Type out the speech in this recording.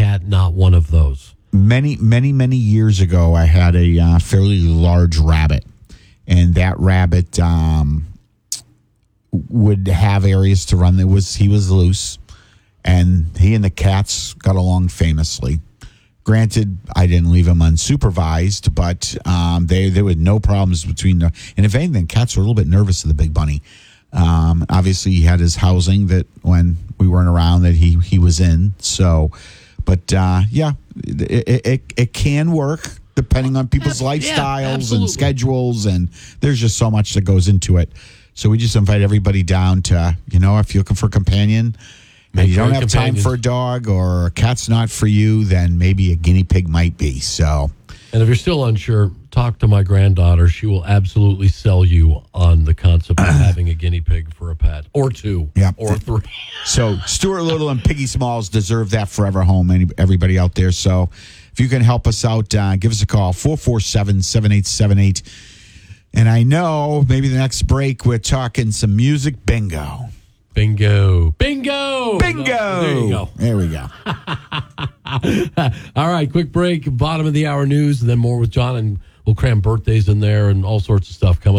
cat, not one of those. Many years ago, I had a fairly large rabbit, and that rabbit would have areas to run. He was loose, and he and the cats got along famously. Granted, I didn't leave him unsupervised, but there were no problems between them. And if anything, cats were a little bit nervous of the big bunny. Obviously, he had his housing that when we weren't around that he was in. So, but it can work depending on people's lifestyles and schedules, and there's just so much that goes into it. So we just invite everybody down to, if you're looking for a companion, and you don't have time for a dog or a cat's not for you, then maybe a guinea pig might be. So, and if you're still unsure, talk to my granddaughter. She will absolutely sell you on the concept of having a guinea pig for a pet, or two, or three. So Stuart Little and Piggy Smalls deserve that forever home, everybody out there. So if you can help us out, give us a call, 447-7878. And I know maybe the next break we're talking some music bingo. Bingo. Bingo. There you go. There we go. All right, quick break, bottom of the hour news, and then more with John, and we'll cram birthdays in there and all sorts of stuff coming